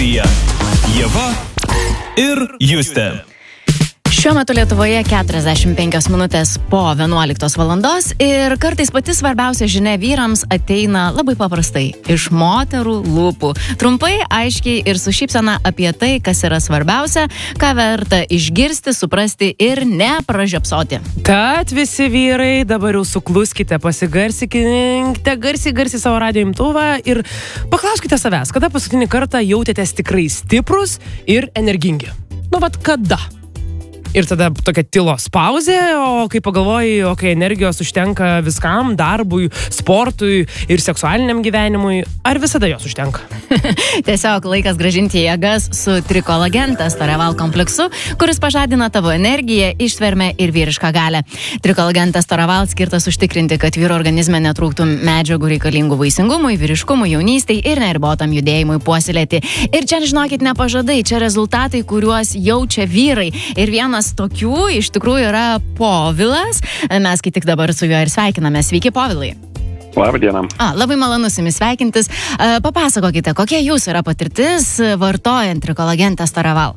eteryje Ieva ir Justė. Šiuo metu Lietuvoje 45 minutės po 11 valandos ir kartais pati svarbiausia žinia vyrams ateina labai paprastai, iš moterų lūpų. Trumpai, aiškiai ir su šypsena apie tai, kas yra svarbiausia, ką verta išgirsti, suprasti ir nepražiopsoti. Tad visi vyrai dabar jau sukluskite, pasigarsinkite garsiai savo radijo imtuvą ir paklauskite savęs, kada paskutinį kartą jautėtės tikrai stiprus ir energingi. Kada? Ir tada tokia tylos pauzė, o kai pagalvoji, energijos užtenka viskam, darbui, sportui ir seksualiniam gyvenimui, ar visada jos užtenka? Tiesiog laikas grąžinti jėgas su Trikolagentas Toreval kompleksu, kuris pažadina tavo energiją, ištvermę ir vyrišką galią. Trikolagentas Toreval skirtas užtikrinti, kad vyro organizme netrūktų medžiagų reikalingų vaisingumui, vyriškumui, jaunystei ir neribotam judėjimui puoselėti. Ir čia, žinokit, ne pažadai, čia rezultatai, kuriuos jaučia vyrai. Ir vienas tokių iš tikrųjų yra Povilas. Mes kai tik dabar su juo ir sveikiname. Sveiki, Povilai. Labą dieną. Labai malonu su jumis sveikintis. Papasakokite, kokia jūsų yra patirtis vartojant Trikolagentas Toreval?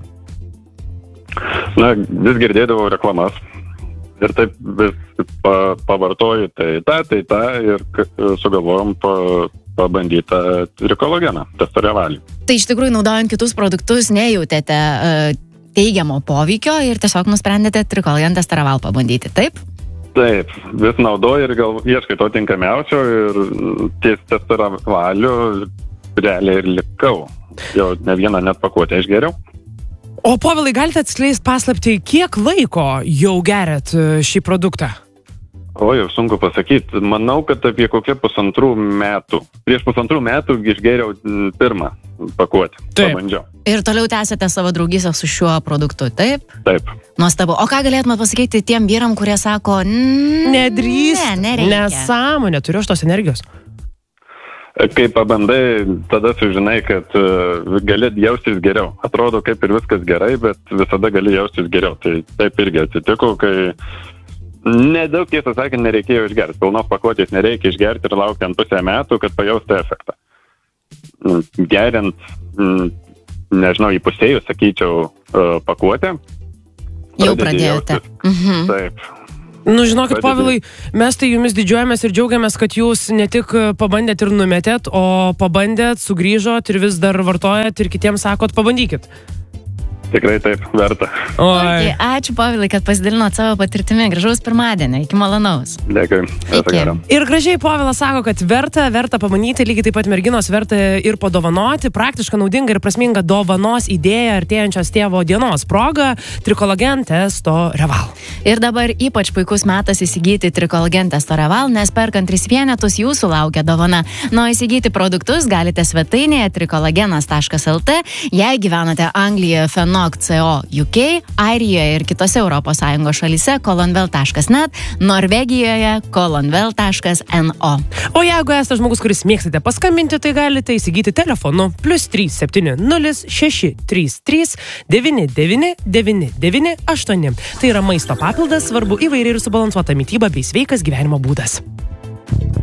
Vis girdėdavau reklamas. Ir taip vis pavartoju tą ir sugalvojom pabandyti Trikolageną, tas Torevalį. Tai iš tikrųjų, naudojant kitus produktus, nejautėte teigiamo poveikio ir tiesiog nusprendėte Trikolagentas Toreval pabandyti, taip? Taip, vis naudoju ir ieškai to tinkamiausio ir ties Torevalio realiai ir likau. Jau ne vieną net pakuotę išgeriau. O Povilai, galite atskleisti paslaptį, kiek laiko jau geriat šį produktą? Jau sunku pasakyti. Manau, kad apie kokie 1,5 metų. Prieš 1,5 metų išgeriau pirmą pakuotę. Pabandžiau. Ir toliau tęsėte savo draugystę su šiuo produktu, taip? Taip. Nuostabu. O ką galėtume pasakyti tiem vyram, kurie sako, nedrįsk, nereikia. Nesąmonė, turiu aš tos energijos. Kai pabandai, tada sužinai, kad gali jaustis geriau. Atrodo, kaip ir viskas gerai, bet visada gali jaustis geriau. Tai taip irgi atsitiko, kai nedaug, tiesą sakant, nereikėjo išgerti. Pilnos pakuotės nereikia išgerti ir laukti ant pusę metų, kad pajausti efektą. Geriant, nežinau, įpusėjus, sakyčiau, pakuotę. Jau pradėjote. Taip. Žinokit, Povilai, mes tai jumis didžiuojamės ir džiaugiamės, kad jūs ne tik pabandėt ir numetėt, o pabandėt, sugrįžot ir vis dar vartojat ir kitiems sakot, pabandykit. Tikrai taip, verta. Ačiū, Povilai, kad pasidalinot savo patirtimi. Gražaus pirmadienio, iki malonaus. Dėkui. Ir gražiai Povilas sako, kad verta pamanyti, lygiai taip pat merginos verta ir padovanoti. Praktiška, naudinga ir prasminga dovanos idėja artėjančios tėvo dienos proga Trikolagentas Toreval. Ir dabar ypač puikus metas įsigyti Trikolagentas Toreval, nes perkant 3 vienetus jūsų laukia dovana. Įsigyti produktus galite svetainėje trikolagenas.lt. Jei gyvenate Anglijoje, Fenok CO UK, Airijoje ir kitose ES šalyse kolonvel.net, Norvegijoje kolonvel.no. O jeigu esate žmogus, kuris mėgstate paskambinti, tai galite įsigyti telefonu +370 633 99 998. Tai yra maisto papildas, svarbu įvairi ir subalansuota mityba bei sveikas gyvenimo būdas.